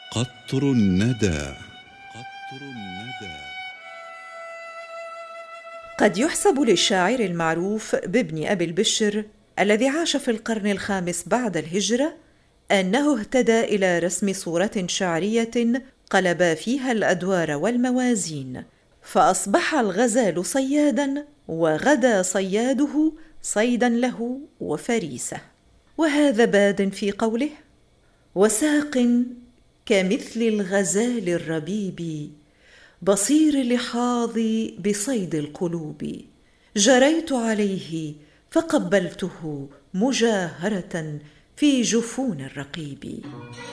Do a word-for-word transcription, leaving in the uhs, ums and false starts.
قطر الندى. قطر الندى. قد يحسب للشاعر المعروف بابن أبي البشر الذي عاش في القرن الخامس بعد الهجرة أنه اهتدى إلى رسم صورة شعرية قلب فيها الأدوار والموازين، فأصبح الغزال صياداً وغدا صياده صيداً له وفريسة. وهذا باد في قوله: وساق كمثل الغزال الربيب بصير لحاظي بصيد القلوب، جريت عليه فقبلته مجاهرة في جفون الرقيب.